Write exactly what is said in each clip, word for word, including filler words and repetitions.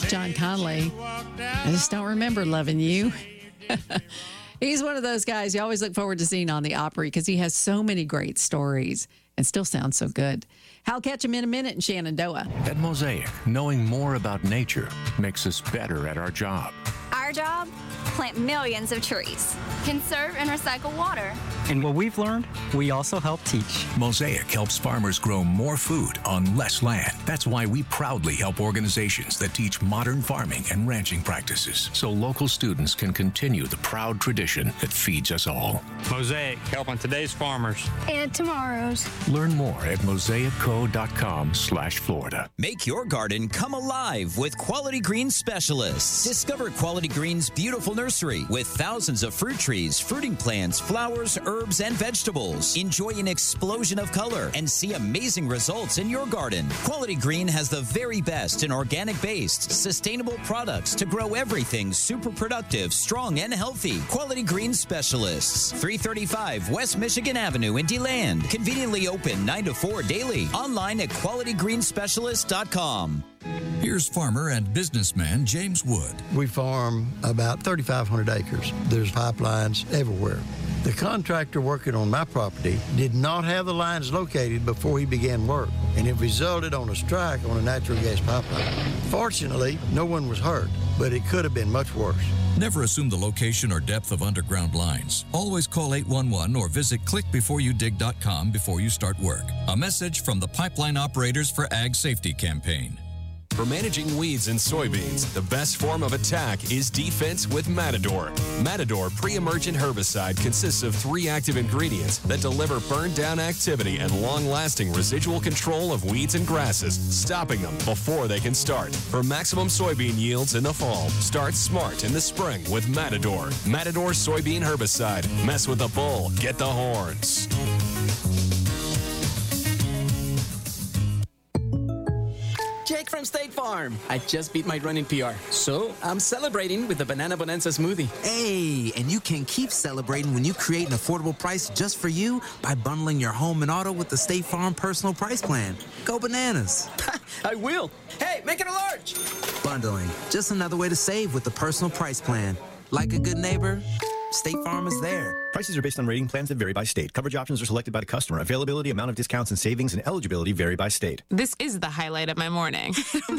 John Conley. I just don't remember loving you. He's one of those guys you always look forward to seeing on the Opry because he has so many great stories and still sounds so good. I'll catch him in a minute in Shenandoah. At Mosaic, knowing more about nature makes us better at our job. Our job? Plant millions of trees. Conserve and recycle water. And what we've learned, we also help teach. Mosaic helps farmers grow more food on less land. That's why we proudly help organizations that teach modern farming and ranching practices so local students can continue the proud tradition that feeds us all. Mosaic, helping today's farmers. And tomorrow's. Learn more at mosaic co dot com slash Florida. Make your garden come alive with Quality Green Specialists. Discover Quality Green's beautiful nursery with thousands of fruit trees, fruiting plants, flowers, herbs, and vegetables. Enjoy an explosion of color and see amazing results in your garden. Quality Green has the very best in organic-based, sustainable products to grow everything super productive, strong, and healthy. Quality Green Specialists, three thirty-five West Michigan Avenue in DeLand. Conveniently open nine to four daily. Online at quality green specialist dot com. Here's farmer and businessman James Wood. We farm about thirty-five hundred acres. There's pipelines everywhere. The contractor working on my property did not have the lines located before he began work, and it resulted on a strike on a natural gas pipeline. Fortunately, no one was hurt, but it could have been much worse. Never assume the location or depth of underground lines. Always call eight one one or visit click before you dig dot com before you start work. A message from the Pipeline Operators for Ag Safety campaign. For managing weeds in soybeans, the best form of attack is defense with Matador. Matador pre-emergent herbicide consists of three active ingredients that deliver burn-down activity and long-lasting residual control of weeds and grasses, stopping them before they can start. For maximum soybean yields in the fall, start smart in the spring with Matador. Matador soybean herbicide. Mess with the bull, get the horns. Jake from State Farm. I just beat my running P R, so I'm celebrating with the Banana Bonanza smoothie. Hey, and you can keep celebrating when you create an affordable price just for you by bundling your home and auto with the State Farm Personal Price Plan. Go bananas. I will. Hey, make it a large. Bundling, just another way to save with the Personal Price Plan. Like a good neighbor, State Farm is there. Prices are based on rating plans that vary by state. Coverage options are selected by the customer. Availability, amount of discounts and savings, and eligibility vary by state. This is the highlight of my morning.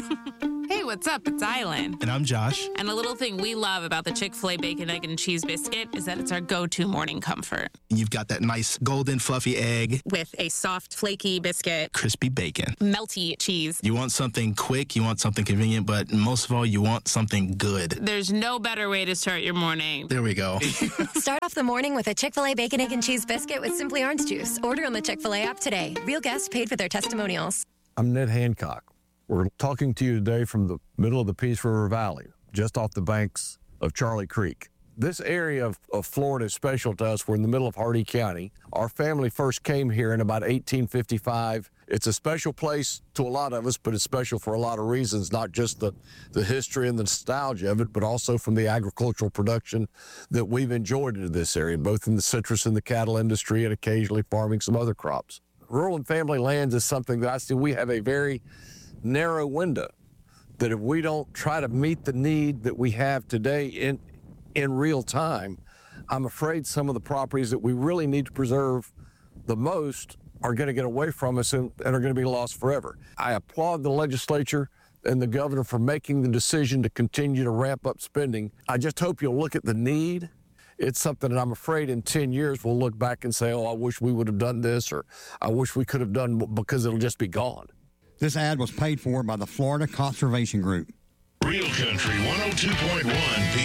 Hey, what's up? It's Island. And I'm Josh. And a little thing we love about the Chick-fil-A Bacon, Egg, and Cheese Biscuit is that it's our go-to morning comfort. You've got that nice golden fluffy egg. With a soft, flaky biscuit. Crispy bacon. Melty cheese. You want something quick, you want something convenient, but most of all, you want something good. There's no better way to start your morning. There we go. Start off the morning with a Chick-fil-A Bacon, Egg, and Cheese Biscuit with Simply Orange Juice. Order on the Chick-fil-A app today. Real guests paid for their testimonials. I'm Ned Hancock. We're talking to you today from the middle of the Peace River Valley, just off the banks of Charlie Creek. This area of, of Florida is special to us. We're in the middle of Hardee County. Our family first came here in about eighteen fifty-five. It's a special place to a lot of us, but it's special for a lot of reasons, not just the, the history and the nostalgia of it, but also from the agricultural production that we've enjoyed in this area, both in the citrus and the cattle industry and occasionally farming some other crops. Rural and family lands is something that I see we have a very narrow window, that if we don't try to meet the need that we have today in in real time, I'm afraid some of the properties that we really need to preserve the most are going to get away from us and, and are going to be lost forever. I applaud the legislature and the governor for making the decision to continue to ramp up spending. I just hope you'll look at the need. It's something that I'm afraid in ten years we'll look back and say, oh, I wish we would have done this, or I wish we could have done, because it'll just be gone. This ad was paid for by the Florida Conservation Group. Real Country one oh two point one P